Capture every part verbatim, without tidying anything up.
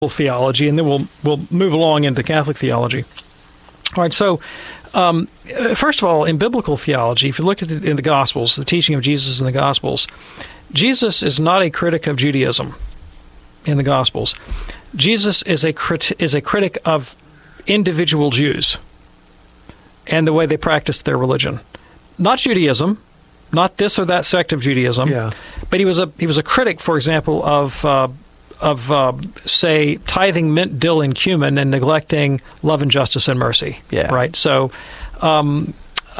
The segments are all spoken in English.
theology, and then we'll we'll move along into Catholic theology. All right, so um, first of all, in biblical theology, if you look at the, in the Gospels, the teaching of Jesus in the Gospels, Jesus is not a critic of Judaism in the Gospels. Jesus is a crit- is a critic of individual Jews and the way they practiced their religion, not Judaism, not this or that sect of Judaism. Yeah. But he was a he was a critic, for example, of. Uh, of, uh, say, tithing mint, dill, and cumin and neglecting love and justice and mercy. Yeah. Right? So, um,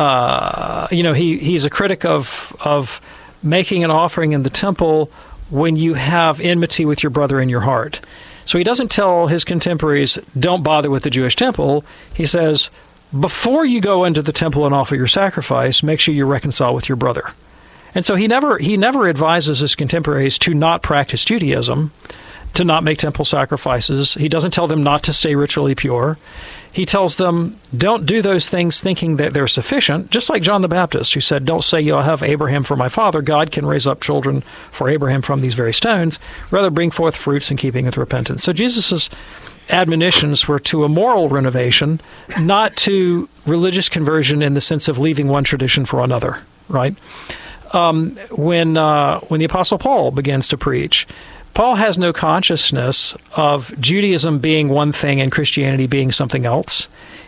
uh, you know, he, he's a critic of of making an offering in the temple when you have enmity with your brother in your heart. So he doesn't tell his contemporaries, don't bother with the Jewish temple. He says, before you go into the temple and offer your sacrifice, make sure you reconcile with your brother. And so he never he never advises his contemporaries to not practice Judaism, to not make temple sacrifices. He doesn't tell them not to stay ritually pure. He tells them, don't do those things thinking that they're sufficient, just like John the Baptist, who said, don't say you'll have Abraham for my father. God can raise up children for Abraham from these very stones. Rather, bring forth fruits in keeping with repentance. So Jesus' admonitions were to a moral renovation, not to religious conversion in the sense of leaving one tradition for another, right? Um, when uh, when the Apostle Paul begins to preach, Paul has no consciousness of Judaism being one thing and Christianity being something else,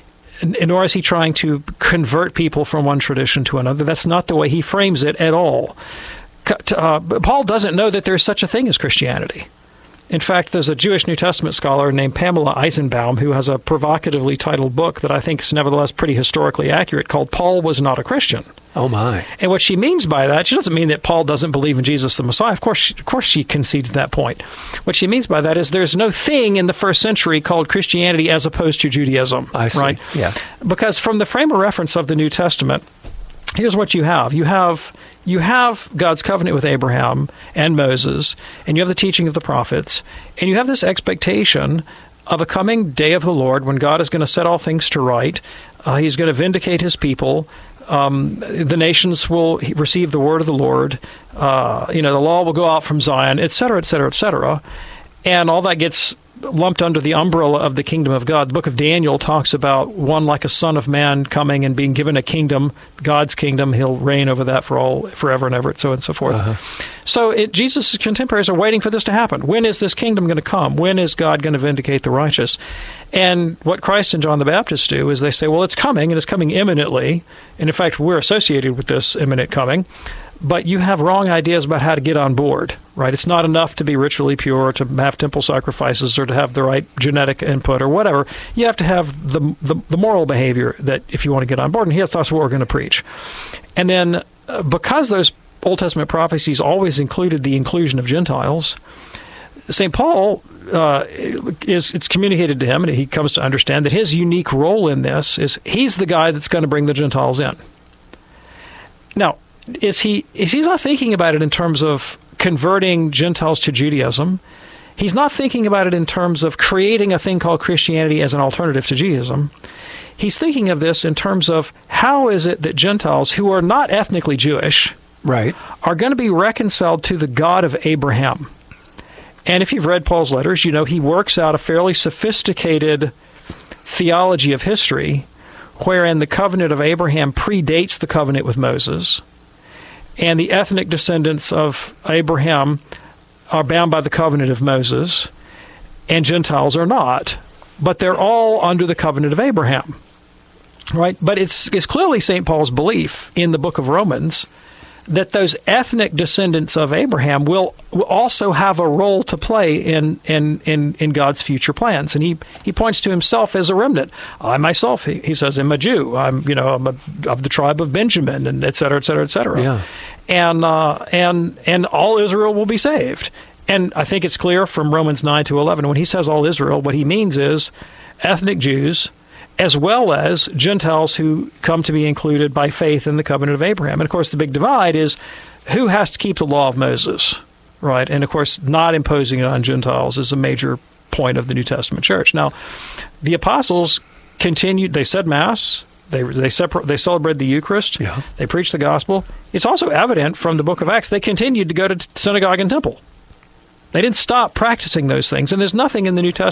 nor is he trying to convert people from one tradition to another. That's not the way he frames it at all. Uh, Paul doesn't know that there's such a thing as Christianity. In fact, there's a Jewish New Testament scholar named Pamela Eisenbaum who has a provocatively titled book that I think is nevertheless pretty historically accurate called Paul Was Not a Christian. Oh, my. And what she means by that, she doesn't mean that Paul doesn't believe in Jesus the Messiah. Of course, she, of course she concedes that point. What she means by that is there's no thing in the first century called Christianity as opposed to Judaism. I see. Right? Yeah. Because from the frame of reference of the New Testament, here's what you have. You have you have God's covenant with Abraham and Moses, and you have the teaching of the prophets, and you have this expectation of a coming day of the Lord when God is going to set all things to right. Uh, he's going to vindicate his people. Um, the nations will receive the word of the Lord. Uh, you know, the law will go out from Zion, et cetera, et cetera, et cetera. And all that gets lumped under the umbrella of the kingdom of God. The book of Daniel talks about one like a son of man coming and being given a kingdom, God's kingdom. He'll reign over that for all, forever and ever, and so on and so forth. Uh-huh. So it, Jesus' contemporaries are waiting for this to happen. When is this kingdom going to come? When is God going to vindicate the righteous? And what Christ and John the Baptist do is they say, well, it's coming, and it's coming imminently. And in fact, we're associated with this imminent coming. But you have wrong ideas about how to get on board, right? It's not enough to be ritually pure, or to have temple sacrifices, or to have the right genetic input, or whatever. You have to have the the, the moral behavior that if you want to get on board. And that's what we're going to preach. And then uh, because those Old Testament prophecies always included the inclusion of Gentiles, Saint Paul, uh, is it's communicated to him, and he comes to understand that his unique role in this is he's the guy that's going to bring the Gentiles in. Now, Is he? Is he's not thinking about it in terms of converting Gentiles to Judaism. He's not thinking about it in terms of creating a thing called Christianity as an alternative to Judaism. He's thinking of this in terms of how is it that Gentiles who are not ethnically Jewish, right, are going to be reconciled to the God of Abraham. And if you've read Paul's letters, you know he works out a fairly sophisticated theology of history, wherein the covenant of Abraham predates the covenant with Moses. And the ethnic descendants of Abraham are bound by the covenant of Moses, and Gentiles are not. But they're all under the covenant of Abraham, right? But it's, it's clearly Saint Paul's belief in the book of Romans that those ethnic descendants of Abraham will, will also have a role to play in, in, in, in God's future plans. And he, he points to himself as a remnant. I myself, he, he says, am a Jew. I'm, you know, I'm a, of the tribe of Benjamin, and et cetera, et cetera, et cetera. Yeah. And, uh, and, and all Israel will be saved. And I think it's clear from Romans nine to eleven, when he says all Israel, what he means is ethnic Jews, as well as Gentiles who come to be included by faith in the covenant of Abraham. And, of course, the big divide is who has to keep the law of Moses, right? And, of course, not imposing it on Gentiles is a major point of the New Testament church. Now, the apostles continued, they said Mass, they they, separ- they celebrated the Eucharist, yeah. They preached the gospel. It's also evident from the book of Acts they continued to go to synagogue and temple. They didn't stop practicing those things. And there's nothing in the New Testament